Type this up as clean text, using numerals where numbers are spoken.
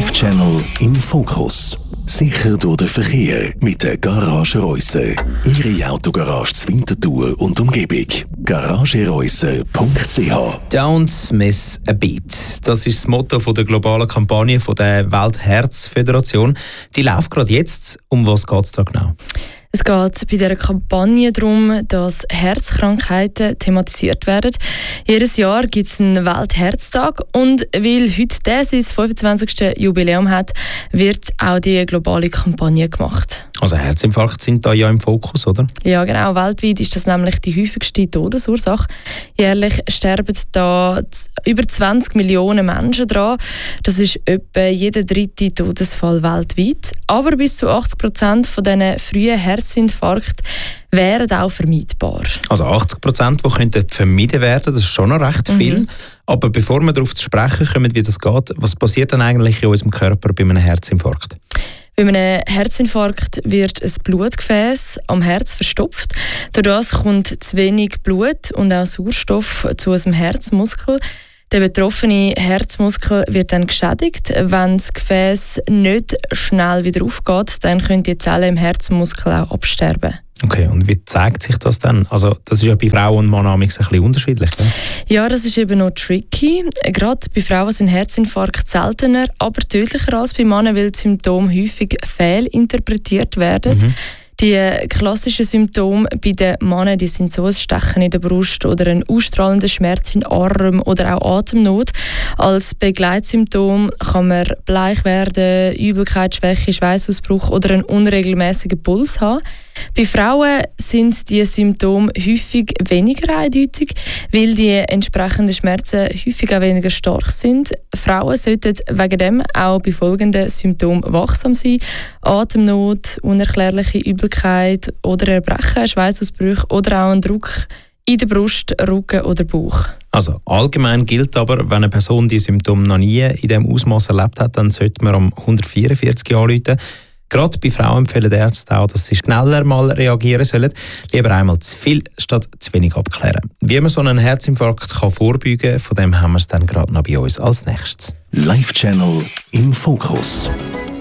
Live-Channel im Fokus. Sicher durch den Verkehr mit der Garage Reusser. Ihre Autogarage zur Winterthur und Umgebung. garagereusser.ch. Don't miss a beat. Das ist das Motto der globalen Kampagne der Weltherzföderation. Die läuft gerade jetzt. Um was geht es da genau? Es geht bei dieser Kampagne darum, dass Herzkrankheiten thematisiert werden. Jedes Jahr gibt es einen Weltherztag und weil heute der sein 25. Jubiläum hat, wird auch die globale Kampagne gemacht. Also Herzinfarkte sind da ja im Fokus, oder? Ja, genau. Weltweit ist das nämlich die häufigste Todesursache. Jährlich sterben da über 20 Millionen Menschen daran. Das ist etwa jeder dritte Todesfall weltweit. Aber bis zu 80% von diesen frühen Herzinfarkten wären auch vermeidbar. Also 80%, die könnten vermieden werden, das ist schon noch recht viel. Aber bevor wir darauf zu sprechen kommen, wie das geht, was passiert dann eigentlich in unserem Körper bei einem Herzinfarkt? Bei einem Herzinfarkt wird ein Blutgefäß am Herz verstopft. Dadurch kommt zu wenig Blut und auch Sauerstoff zu unserem Herzmuskel. Der betroffene Herzmuskel wird dann geschädigt. Wenn das Gefäß nicht schnell wieder aufgeht, dann können die Zellen im Herzmuskel auch absterben. Okay, und wie zeigt sich das dann? Also das ist ja bei Frauen und Männern ein bisschen unterschiedlich. Ne? Ja, das ist eben noch tricky. Gerade bei Frauen sind Herzinfarkte seltener, aber tödlicher als bei Männern, weil die Symptome häufig fehlinterpretiert werden. Die klassischen Symptome bei den Männern, die sind so ein Stechen in der Brust oder ein ausstrahlender Schmerz in den Armen oder auch Atemnot. Als Begleitsymptom kann man bleich werden, Übelkeit, Schwäche, Schweißausbruch oder einen unregelmäßigen Puls haben. Bei Frauen sind die Symptome häufig weniger eindeutig, weil die entsprechenden Schmerzen häufig auch weniger stark sind. Frauen sollten wegen dem auch bei folgenden Symptomen wachsam sein: Atemnot, unerklärliche Übelkeit oder Erbrechen, Schweißausbrüche oder auch ein Druck in der Brust, Rücken oder Bauch. Also allgemein gilt aber, wenn eine Person die Symptome noch nie in diesem Ausmaß erlebt hat, dann sollte man um 144 anrufen. Gerade bei Frauen empfehlen die Ärzte auch, dass sie schneller mal reagieren sollen. Lieber einmal zu viel statt zu wenig abklären. Wie man so einen Herzinfarkt vorbeugen kann, von dem haben wir es dann gerade noch bei uns als nächstes. Live-Channel im Fokus.